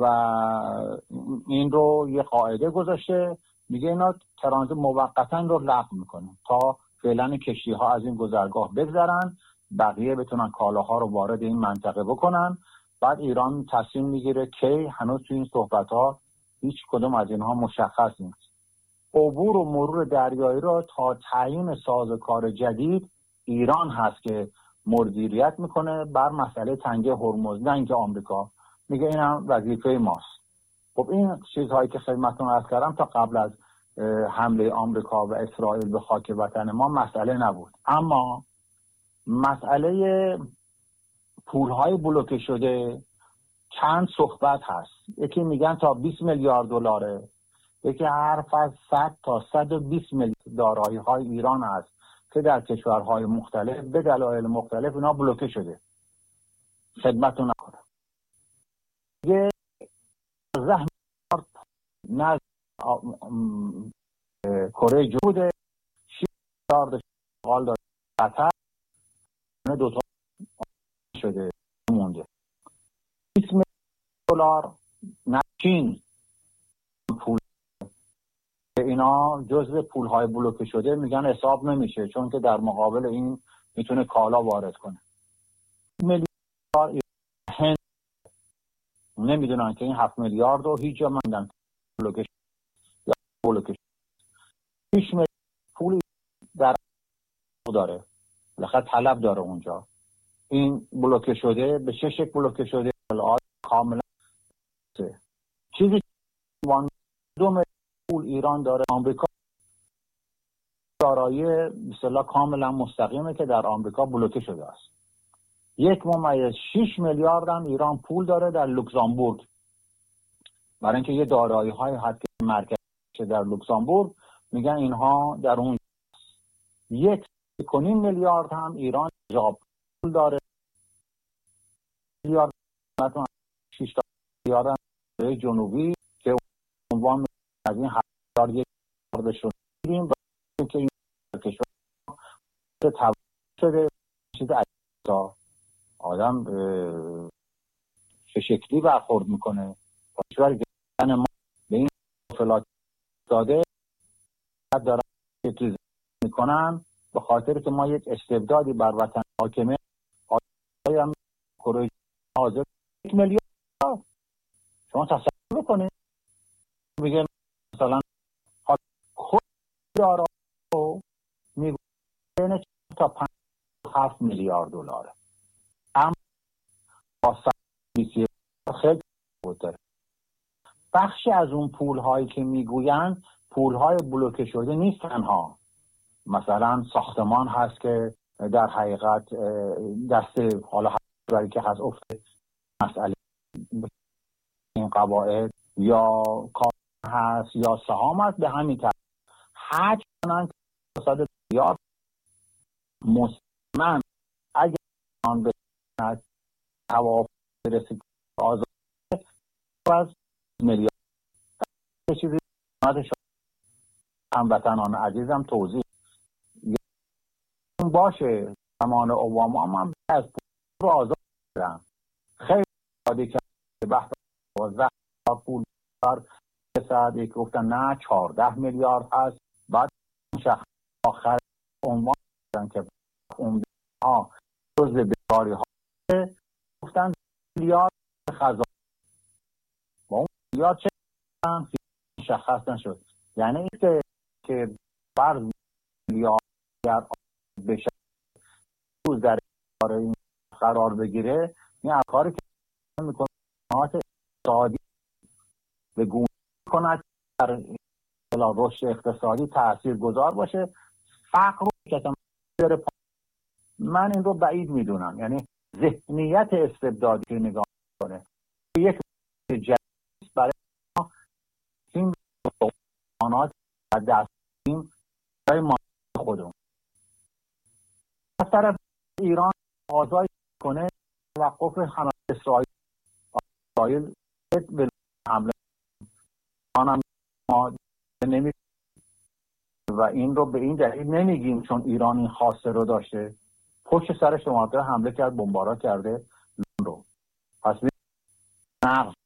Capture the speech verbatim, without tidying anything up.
و این رو یه قاعده گذاشته، میگه اینا ترانزیت موقتا رو لغو میکنه تا فعلا کشتی ها از این گذرگاه بگذرن، بقیه بتونن کالاها رو وارد این منطقه بکنن. بعد ایران تصمیم میگیره که هنوز تو این صحبت ها هیچ کدوم از اینها مشخص نیست. عبور و مرور دریایی را تا تعیین سازوکار جدید ایران هست که مدیریت میکنه بر مسئله تنگه هرمز، نه اینکه آمریکا. میگه این هم وظیفه ماست. خب این چیزهایی که خدمتتون عرض کردم تا قبل از حمله آمریکا و اسرائیل به خاک وطن ما مسئله نبود. اما مسئله پولهای بلوکه شده چند صحبت هست. یکی میگن تا بیست میلیارد دلاره، یکی حرف از صد تا صد و بیست میلیارد دارایی های ایران است که در کشورهای مختلف به دلایل مختلف اینا بلوکه شده. خدمتتون نکنم یه زحمت نزد کره جنوبی شش میلیارد اشغال داره قطر، دو تا شده مونده. بیست میلیارد دلار چین پول، اینا جزء پولهای بلوکه شده میگن حساب نمیشه چون که در مقابل این میتونه کالا وارد کنه. میلیارد هند نمیدونن که این هفت میلیارد رو هیچ جا مندن بلوکه یا بلوکه شش میلیارد پول در داره، بالاخره طلب داره اونجا. این بلوکه شده به چه شکل بلوکه شده؟ کاملا چیزی دو میلیارد پول ایران داره، آمریکا دارایی به اصطلاح کاملا مستقیمه که در آمریکا بلوکه شده است. یک ممیز شش میلیارد هم ایران پول داره در لوکزامبورگ، برای اینکه یه دارایی های هست که مرکز در لوکزامبورگ میگن اینها در اون. یک کنیم میلیارد هم ایران جاب پول داره، میلیارد شش میلیارد جنوبی که عنوان از این هزار یک میلیارد شده میدیم و که این کشور تبدیل شده چیز عجیبا. آدم چه شکلی برخورد میکنه کشوری که ما به این فلات داده دارن چیز میکنن به خاطر که ما یک استبدادی بر وطن حاکمه. آدم کره حاضر یک میلیارد شما تصور بکنید، میگه مثلا خود دارا میگه تا پنج هفت میلیارد دلاره، اما با سربیسی خیلی بوده. بخشی از اون پول هایی که میگویند پول های بلوکه شده نیستن ها. مثلا ساختمان هست که در حقیقت دست حالا هایی که هست افته مسئله این قواعد یا کار هست یا سهام هست به همین طرف حج کنن که صد میلیارد مستمن اگر آن به توافق برسید آزاد از میلیارد چیزی هموطنان عزیزم توضیح باشه. زمان اوباما هم از پول رو آزاد کردن، خیلی عادی که بحث دوازده پول بر رسد، یک گفتن نه چهارده میلیارد هست. بعد شخص آخر عنوان کردن که عمده ها جزء بیکاری ها گفتن میلیارد خزانه با اون میلیارد چه مشخص نشد. یعنی اینکه که فرض میلیارد بشه روز در این قرار بگیره، این کاری که میکنه اقتصادی به گونه کند در رشد اقتصادی تأثیر گذار باشه، فقر رو که من این رو بعید میدونم. یعنی ذهنیت استبدادی که نگاه کنه یک جدید برای این آنات دستیم برای ما خودمون. از طرف ایران آزاد کنه توقف حمله اسرائیل اسرائیل به حمله آنم ما نمی و این رو به این دلیل نمیگیم چون ایران این خواسته رو داشته، پشت سر شما حمله کرد، بمباران کرده رو. پس نقض